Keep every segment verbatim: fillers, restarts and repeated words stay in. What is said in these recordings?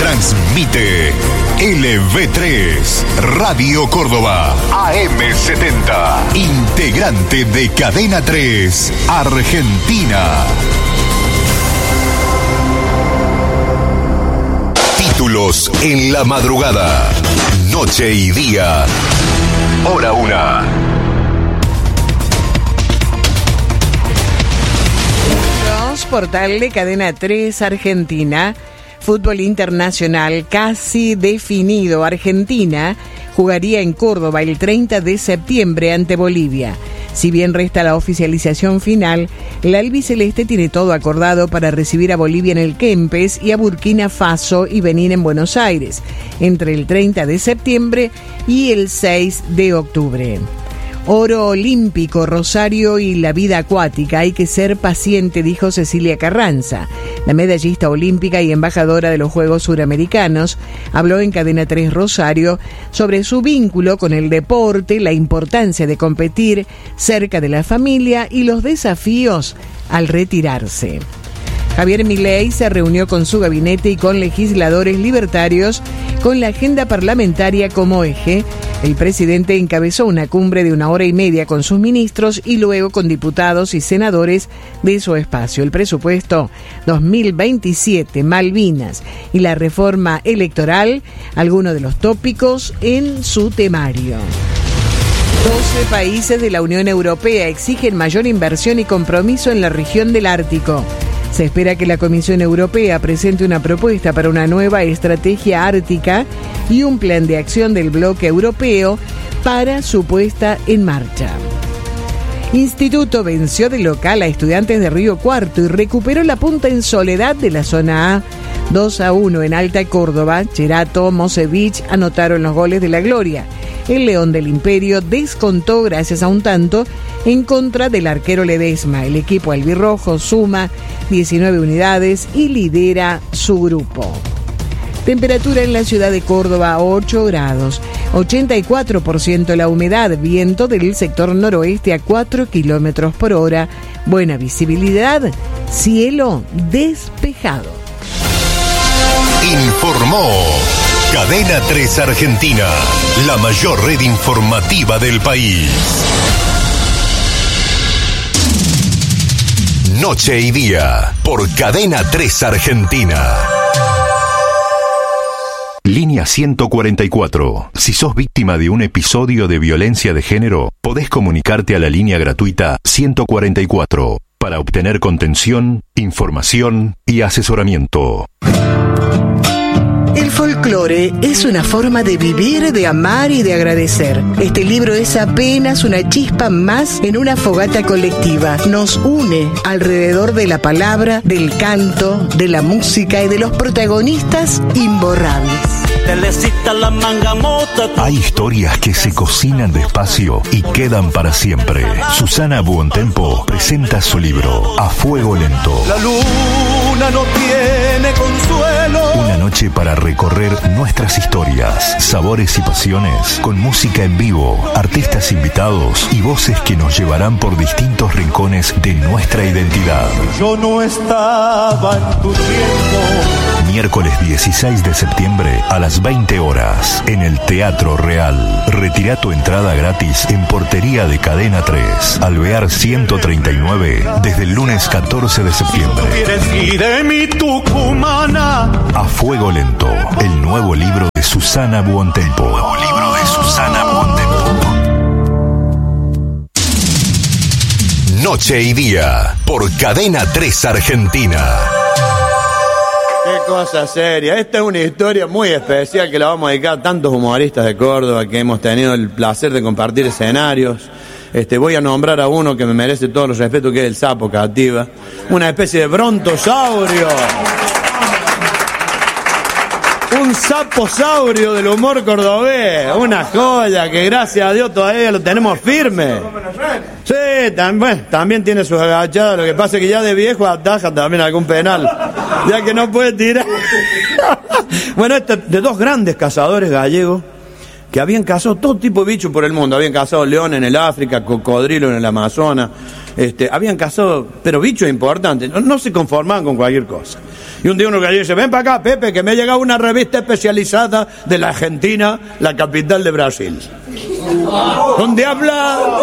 Transmite L V tres, Radio Córdoba, A M setenta, integrante de Cadena tres, Argentina. Títulos en la madrugada, noche y día, hora una. Portal de Cadena tres Argentina. Fútbol internacional casi definido. Argentina jugaría en Córdoba el treinta de septiembre ante Bolivia. Si bien resta la oficialización final, el albiceleste tiene todo acordado para recibir a Bolivia en el Kempes y a Burkina Faso y Benín en Buenos Aires, entre el treinta de septiembre y el seis de octubre. Oro olímpico, Rosario y la vida acuática. Hay que ser paciente, dijo Cecilia Carranza. La medallista olímpica y embajadora de los Juegos Suramericanos habló en Cadena tres Rosario sobre su vínculo con el deporte, la importancia de competir cerca de la familia y los desafíos al retirarse. Javier Milei se reunió con su gabinete y con legisladores libertarios con la agenda parlamentaria como eje. El presidente encabezó una cumbre de una hora y media con sus ministros y luego con diputados y senadores de su espacio. El presupuesto dos mil veintisiete, Malvinas y la reforma electoral, algunos de los tópicos en su temario. doce países de la Unión Europea exigen mayor inversión y compromiso en la región del Ártico. Se espera que la Comisión Europea presente una propuesta para una nueva estrategia ártica y un plan de acción del bloque europeo para su puesta en marcha. Instituto venció de local a Estudiantes de Río Cuarto y recuperó la punta en Soledad de la zona A. dos a uno en Alta Córdoba. Cherato, Mosevich anotaron los goles de la gloria. El León del Imperio descontó gracias a un tanto en contra del arquero Ledesma. El equipo albirrojo suma diecinueve unidades y lidera su grupo. Temperatura en la ciudad de Córdoba, ocho grados, ochenta y cuatro por ciento la humedad, viento del sector noroeste a cuatro kilómetros por hora, buena visibilidad, cielo despejado. Informó Cadena tres Argentina, la mayor red informativa del país. Noche y día, por Cadena tres Argentina. Línea ciento cuarenta y cuatro. Si sos víctima de un episodio de violencia de género, podés comunicarte a la línea gratuita ciento cuarenta y cuatro para obtener contención, información y asesoramiento. El folclore es una forma de vivir, de amar y de agradecer. Este libro es apenas una chispa más en una fogata colectiva. Nos une alrededor de la palabra, del canto, de la música y de los protagonistas imborrables. Hay historias que se cocinan despacio y quedan para siempre. Susana Buontempo presenta su libro A Fuego Lento. La luna no tiene consuelo. Una noche para recorrer nuestras historias, sabores y pasiones, con música en vivo, artistas invitados y voces que nos llevarán por distintos rincones de nuestra identidad. Yo no estaba en tu tiempo. Miércoles dieciséis de septiembre a las veinte horas en el Teatro Real. Retira tu entrada gratis en portería de Cadena tres, Alvear ciento treinta y nueve, desde el lunes catorce de septiembre. Y de mi tucumana. A Fuego Lento, el nuevo libro de Susana Buontempo. El nuevo libro de Susana Buontempo. Noche y día, por Cadena tres Argentina. Qué cosa seria. Esta es una historia muy especial que la vamos a dedicar a tantos humoristas de Córdoba que hemos tenido el placer de compartir escenarios. Este, voy a nombrar a uno que me merece todos los respetos, que es el Sapo Cativa. Una especie de brontosaurio. Un saposaurio del humor cordobés. Una joya que gracias a Dios todavía lo tenemos firme. Sí, tam- bueno, también tiene sus agachadas. Lo que pasa es que ya de viejo ataja también algún penal, ya que no puede tirar. Bueno, este de dos grandes cazadores gallegos que habían cazado todo tipo de bichos por el mundo. Habían cazado león en el África, cocodrilo en el Amazonas. Este, habían cazado, pero bichos importantes. No, no se conformaban con cualquier cosa. Y un día uno gallegos dice, ven para acá, Pepe, que me ha llegado una revista especializada de la Argentina, la capital de Brasil. Donde habla...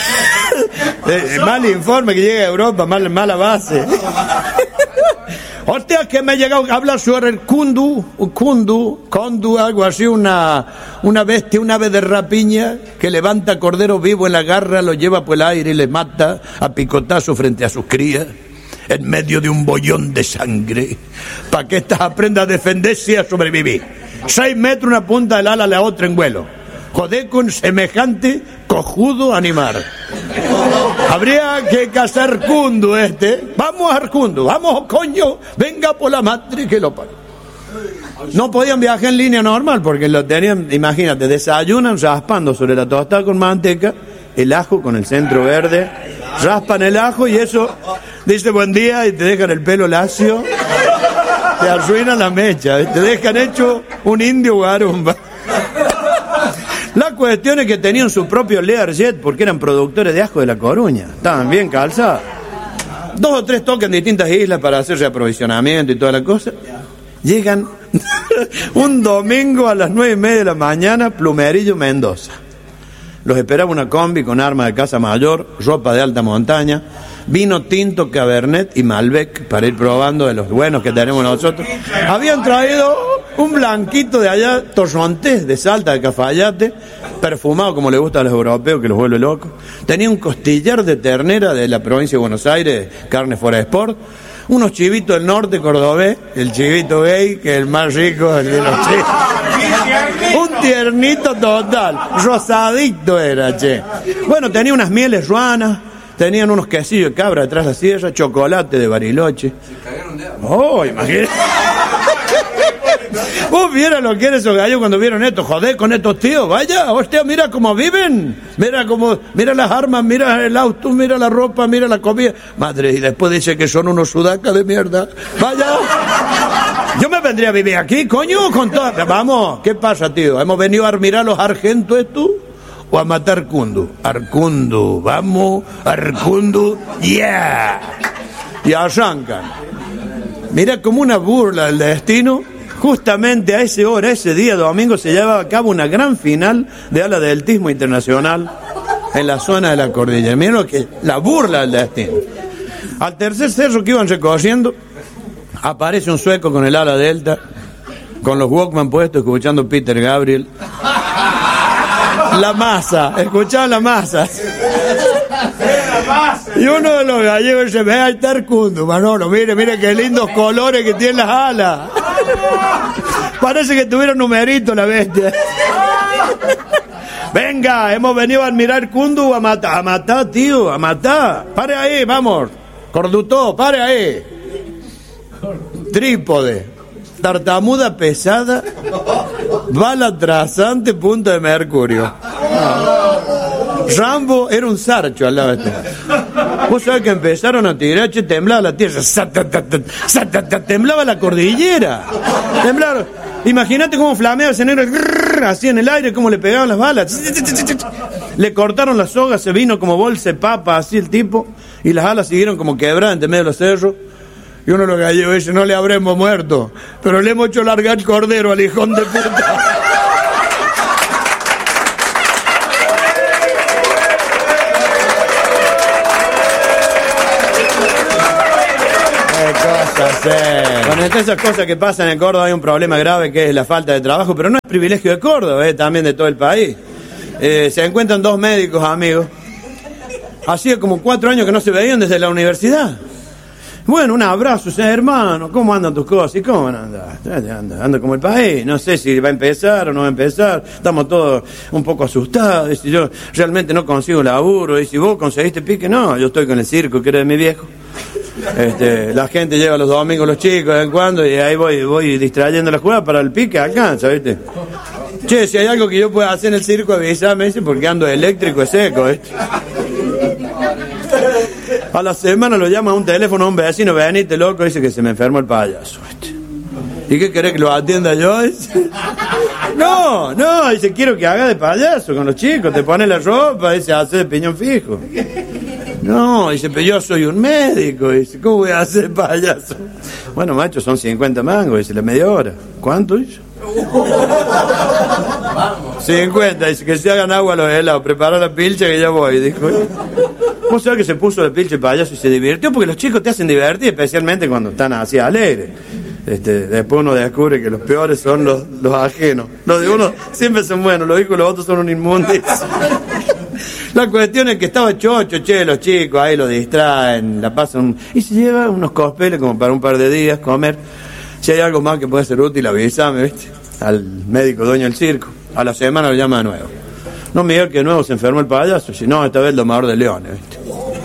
mal informe que llega a Europa, mal, mala base. Hostia, que me ha llegado a hablar sobre el kundu, kundu, kundu, algo así, una, una bestia, un ave de rapiña que levanta cordero vivo en la garra, lo lleva por el aire y le mata a picotazo frente a sus crías, en medio de un bollón de sangre, para que estas aprendan a defenderse y a sobrevivir. Seis metros una punta del ala a la otra en vuelo. Joder con semejante cojudo animal. Habría que cazar kundu este. Vamos a kundu, vamos coño, venga por la madre que lo parió. No podían viajar en línea normal porque lo tenían, imagínate, desayunan raspando sobre la tostada con manteca, el ajo con el centro verde, raspan el ajo y eso dice buen día y te dejan el pelo lacio, te arruinan la mecha, te dejan hecho un indio garumba. La cuestión es que tenían su propio Learjet porque eran productores de ajo de La Coruña. Estaban bien calzados. Dos o tres toques en distintas islas para hacer reaprovisionamiento y toda la cosa. Llegan un domingo a las nueve y media de la mañana, Plumerillo, Mendoza. Los esperaba una combi con armas de caza mayor, ropa de alta montaña, vino tinto, Cabernet y Malbec para ir probando de los buenos que tenemos nosotros. Habían traído un blanquito de allá, torrontés de Salta, de Cafayate, perfumado como le gusta a los europeos, que los vuelve locos. Tenía un costillar de ternera de la provincia de Buenos Aires, carne fuera de sport. Unos chivitos del norte cordobés, el chivito gay, que es el más rico, el de los chivos. Un tiernito total, rosadito era, che. Bueno, tenía unas mieles ruanas, tenían unos quesillos de cabra detrás de la sierra, chocolate de Bariloche. Oh, imagínate. Vos vieras lo que eran esos gallos cuando vieron esto, joder, con estos tíos, vaya, hostia, mira cómo viven, mira cómo, mira las armas, mira el auto, mira la ropa, mira la comida, madre, y después dice que son unos sudacas de mierda, vaya, yo me vendría a vivir aquí, coño, con toda, vamos, ¿qué pasa, tío? ¿Hemos venido a admirar a los argentos estos o a matar kundu? Arkundu, vamos, Arkundu, yeah, y arrancan, mira como una burla del destino. Justamente a esa hora, ese día domingo, se llevaba a cabo una gran final de ala de atletismo internacional en la zona de la cordillera. Miren lo que la burla del destino. Al tercer cerro que iban recorriendo, aparece un sueco con el ala delta, con los Walkman puestos, escuchando Peter Gabriel. La masa, escuchaban la masa. Y uno de los gallegos dice, ve ahí está el kundu, Manolo, mire, mire qué lindos colores que tiene las alas. Parece que tuviera un numerito la bestia. Venga, hemos venido a admirar kundu, a matar, a matar, tío, a matar. Pare ahí, vamos. Cordutó, pare ahí. Trípode, tartamuda pesada, bala trazante, punta de mercurio. Rambo era un sarcho al lado de este. Vos sabés que empezaron a tirar, che, temblaba la tierra, temblaba la cordillera, temblaron. Imagínate cómo flameaba ese negro, así en el aire, cómo le pegaban las balas. Le cortaron las sogas, se vino como bolsa de papa, así el tipo, y las alas siguieron como quebradas entre medio de los cerros. Y uno de los gallegos dice, no le habremos muerto, pero le hemos hecho largar el cordero al hijón de puta. Con esas cosas que pasan en Córdoba hay un problema grave que es la falta de trabajo, pero no es privilegio de Córdoba, eh, también de todo el país. Eh, se encuentran dos médicos amigos, hacía como cuatro años que no se veían desde la universidad. Bueno, un abrazo, o sea, hermano, ¿cómo andan tus cosas? ¿Y cómo andan? Anda, anda como el país, no sé si va a empezar o no va a empezar, estamos todos un poco asustados, y si yo realmente no consigo laburo, y si vos conseguiste pique, no, yo estoy con el circo que era de mi viejo. Este, la gente lleva los domingos los chicos de vez en cuando y ahí voy voy distrayendo la jugada para el pique, alcanza, ¿viste? Che, si hay algo que yo pueda hacer en el circo, avísame, ¿sí? Porque ando eléctrico y seco, ¿viste? A la semana lo llama a un teléfono a un vecino, venite loco, dice que se me enfermó el payaso, ¿viste? ¿Y qué querés que lo atienda yo? Dice. No, no, dice, quiero que haga de payaso con los chicos, te pone la ropa, dice, hace de piñón fijo. No, dice, pero yo soy un médico. Dice, ¿cómo voy a hacer payaso? Bueno, macho, son cincuenta mangos, dice, la media hora. ¿Cuánto dice? cincuenta, dice, que se hagan agua los helados, prepara la pilcha que ya voy, dijo. ¿Vos sabés que se puso la pilcha el payaso y se divirtió? Porque los chicos te hacen divertir, especialmente cuando están así alegres. Este, después uno descubre que los peores son los, los ajenos. Los de uno siempre son buenos, los hijos de los otros son un inmundicio. La cuestión es que estaba chocho, che, los chicos ahí lo distraen, la pasan y se lleva unos cospeles como para un par de días comer. Si hay algo más que puede ser útil, avísame, ¿viste? Al médico dueño del circo. A la semana lo llama de nuevo. No me diga que de nuevo se enfermó el payaso, si no, esta vez el domador de leones, ¿viste?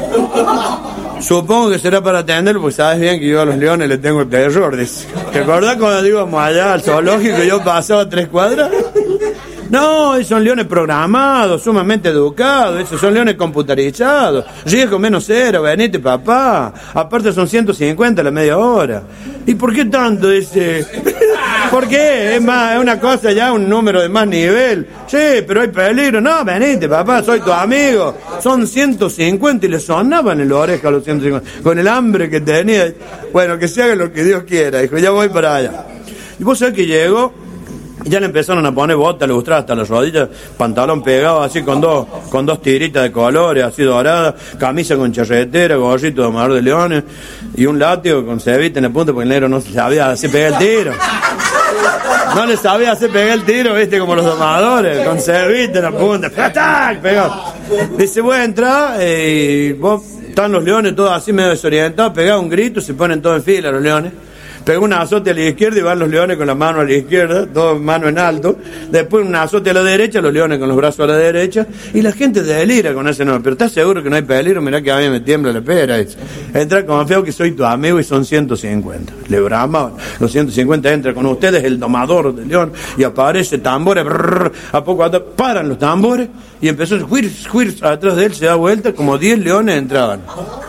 Supongo que será para atenderlo, porque sabes bien que yo a los leones le tengo el terror, dice. ¿Te acordás cuando íbamos allá al zoológico y yo pasaba tres cuadras? No, esos son leones programados, sumamente educados, esos son leones computarizados. Riesgo menos cero, venite papá. Aparte son ciento cincuenta a la media hora. ¿Y por qué tanto ese? ¿Por qué? Es más, es una cosa ya, un número de más nivel. Sí, pero hay peligro. No, venite papá, soy tu amigo. Son ciento cincuenta y le sonaban en la oreja a los ciento cincuenta. Con el hambre que tenía. Bueno, que se haga lo que Dios quiera. Dijo, ya voy para allá. Y vos sabés que llegó. Ya le empezaron a poner botas lustradas hasta las rodillas, pantalón pegado así con dos con dos tiritas de colores, así doradas, camisa con charretera, gorrito de domador de leones y un látigo con cebita en la punta porque el negro no sabía hacer pegar el tiro. No le sabía hacer pegar el tiro, viste, como los domadores, con cebita en la punta, ¡tac! Pegado. Dice, voy a entrar eh, y vos, están los leones todos así medio desorientados, pegado un grito, se ponen todos en fila los leones. Pegó un azote a la izquierda y van los leones con la mano a la izquierda, dos manos en alto. Después un azote a la derecha, los leones con los brazos a la derecha. Y la gente delira con ese nombre. Pero ¿estás seguro que no hay peligro? Mirá que a mí me tiembla la pera. Entra confiado que soy tu amigo y son ciento cincuenta. Le brama, los ciento cincuenta entra con ustedes, el domador del león. Y aparece tambores, brrr, a poco atrás, paran los tambores. Y empezó a juir, juir, atrás de él se da vuelta, como diez leones entraban.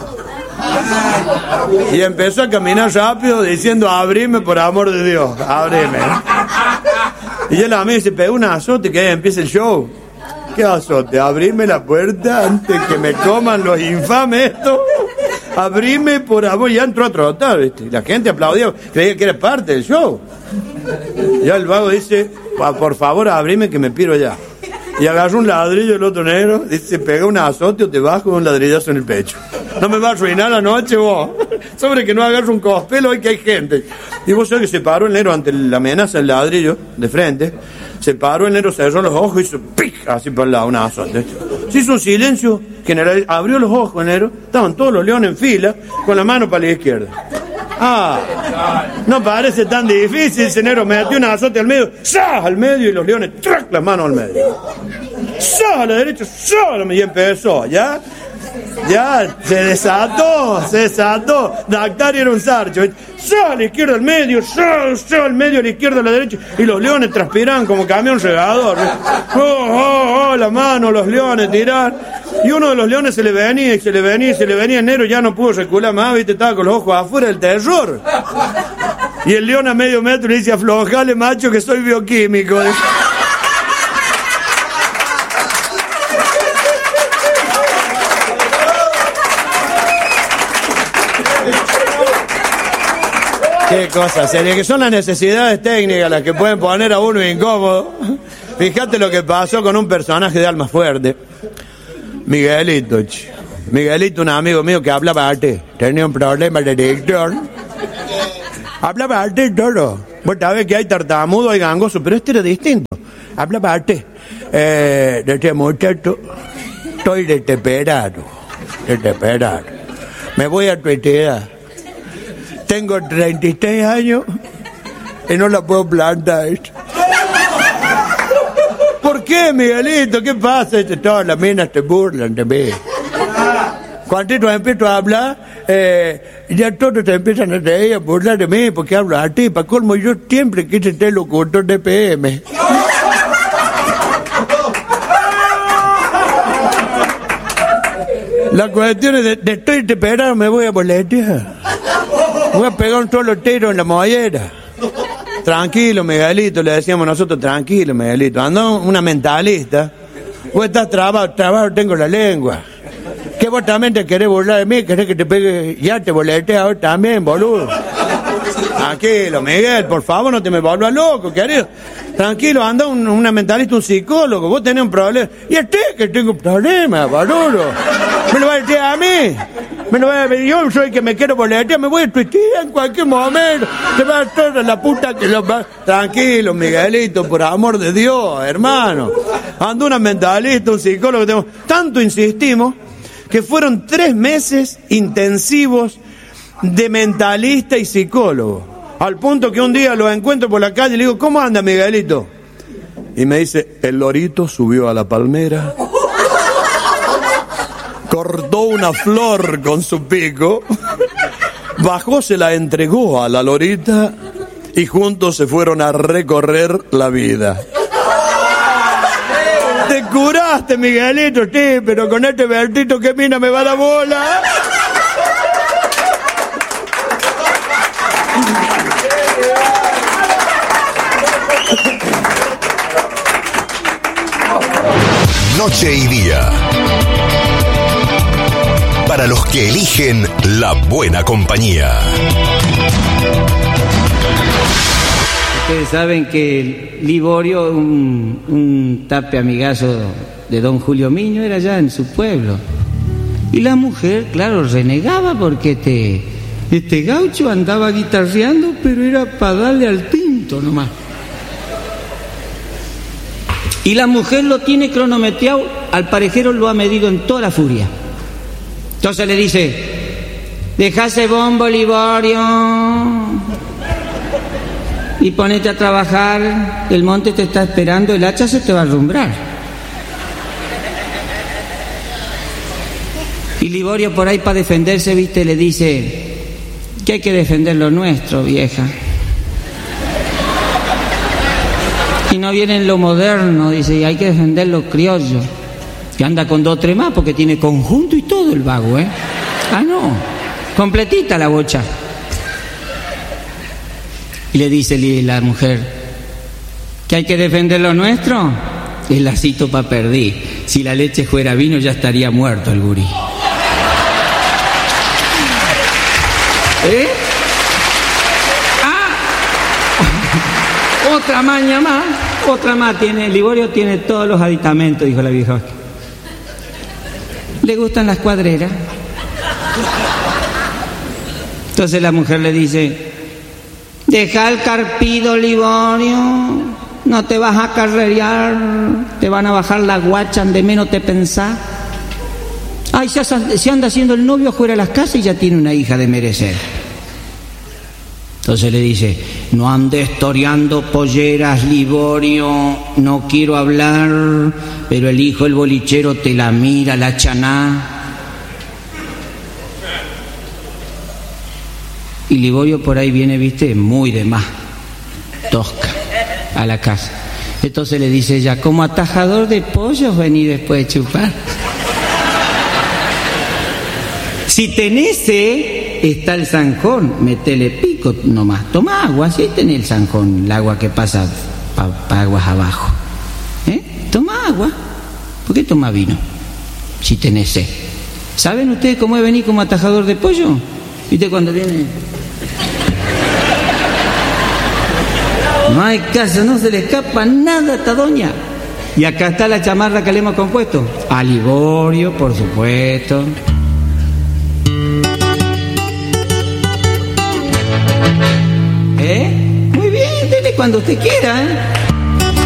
Y empezó a caminar rápido diciendo, abrime por amor de Dios, abrime. Y él a mí se pegó un azote que ahí empieza el show. ¿Qué azote? Abrime la puerta antes que me coman los infames estos. Abrime por amor. Y ya entró a trotar, ¿viste? Y la gente aplaudía, creía que era parte del show. Ya el vago dice, por favor abrime que me piro ya. Y agarró un ladrillo el otro negro, dice, pega un azote o te bajo un ladrillazo en el pecho. No me va a arruinar la noche vos. Sobre que no agarro un cospelo hoy que hay gente. Y vos sabés que se paró el negro ante la amenaza del ladrillo, de frente. Se paró el negro, cerró los ojos y hizo ¡pic! Así por el lado, un azote. Se hizo un silencio general, abrió los ojos el negro, estaban todos los leones en fila, con la mano para la izquierda. Ah, no parece tan difícil, ese negro metió un azote al medio, ¡zah! Al medio y los leones, ¡trac! Las manos al medio. ¡Zah! A la derecha, ¡zah! Y empezó, ¿ya? Ya, se desató, se desató. Dactario era un sarcho. ¡Zah! A la izquierda al medio, ¡zah! ¡Zah! Al medio, a la izquierda, a la derecha. Y los leones transpiraban como camión regador. ¡Oh, oh, oh! La mano, los leones tirar. Y uno de los leones se le venía y se le venía y se le venía en negro, ya no pudo recular más, viste, estaba con los ojos afuera del terror. Y el león a medio metro le dice, aflojale macho que soy bioquímico. Qué cosa seria, que son las necesidades técnicas las que pueden poner a uno incómodo. Fíjate lo que pasó con un personaje de alma fuerte. Miguelito, ch. Miguelito, un amigo mío que hablaba arte, tenía un problema de dicción. Hablaba arte y todo. Vos sabés que hay tartamudo, hay gangoso, pero este era distinto. Hablaba arte. Eh, de este muchacho, estoy desesperado, desesperado. Me voy a tuitear. Tengo treinta y seis años y no la puedo plantar. ¿Por qué, Miguelito? ¿Qué pasa? Todas las minas te burlan de mí. Cuando tú empiezo a hablar, eh, ya todos te empiezan a reír, a burlar de mí porque hablo a ti. Para colmo, yo siempre quise ser locutor de P M. La cuestión es de, de estoy desesperado, me voy a boletear. Voy a pegar un solo tiro en la mollera. Tranquilo, Miguelito, le decíamos nosotros, tranquilo, Miguelito. Anda una mentalista. Vos estás trabado, trabado, tengo la lengua. ¿Qué Que vos también te querés burlar de mí, querés que te pegue, ya te boleteas ahora también, boludo. Tranquilo, Miguel, por favor, no te me vuelvas loco, querido. Tranquilo, anda un, una mentalista, un psicólogo, vos tenés un problema. Y este que tengo un problema, boludo. Me lo va a decir a mí. Me lo va a decir, yo soy el que me quiero boletear, me voy a tuitear en cualquier momento. Te va a estar la puta que lo va. Tranquilo, Miguelito, por amor de Dios, hermano. Anda una mentalista, un psicólogo. Tenemos... Tanto insistimos que fueron tres meses intensivos de mentalista y psicólogo. Al punto que un día lo encuentro por la calle y le digo, ¿cómo anda, Miguelito? Y me dice, el lorito subió a la palmera, cortó una flor con su pico, bajó, se la entregó a la lorita y juntos se fueron a recorrer la vida. Te curaste, Miguelito, sí, pero con este vertito que mina me va a la bola. Noche y día. Para los que eligen la buena compañía. Ustedes saben que Liborio, un, un tape amigazo de don Julio Miño, era allá en su pueblo. Y la mujer, claro, renegaba porque este, este gaucho andaba guitarreando, pero era para darle al tinto nomás. Y la mujer lo tiene cronometrado, al parejero lo ha medido en toda la furia. Entonces le dice, deja ese bombo, Liborio, y ponete a trabajar, el monte te está esperando, el hacha se te va a alumbrar. Y Liborio por ahí para defenderse, viste, le dice que hay que defender lo nuestro, vieja. Y no viene en lo moderno, dice, y hay que defender lo criollo. Que anda con dos o tres más porque tiene conjunto y todo el vago, ¿eh? Ah, no, completita la bocha. Y le dice la mujer, ¿que hay que defender lo nuestro? El lacito pa' perdí. Si la leche fuera vino ya estaría muerto el gurí. ¿Eh? Otra maña más, otra más tiene. Liborio tiene todos los aditamentos, dijo la vieja. Le gustan las cuadreras. Entonces la mujer le dice, deja el carpido, Liborio, no te vas a carrerear, te van a bajar la guacha, de menos te pensás. Ay, se, se anda haciendo el novio fuera de las casas y ya tiene una hija de merecer. Entonces le dice, no andes toreando polleras, Liborio, no quiero hablar, pero el hijo del bolichero te la mira, la chaná. Y Liborio por ahí viene, viste, muy de más, tosca, a la casa. Entonces le dice ella, como atajador de pollos vení después de chupar. Si tenés sed, está el zanjón, metele pico nomás. Toma agua, si tenés el zanjón, el agua que pasa para pa aguas abajo. ¿Eh? Toma agua. ¿Por qué toma vino? Si tenés sed. ¿Saben ustedes cómo es venir como atajador de pollo? ¿Viste cuando viene? No hay caso, no se le escapa nada a esta doña. Y acá está la chamarra que le hemos compuesto. A Liborio, por supuesto. ¿Eh? Muy bien, dele cuando usted quiera, ¿eh?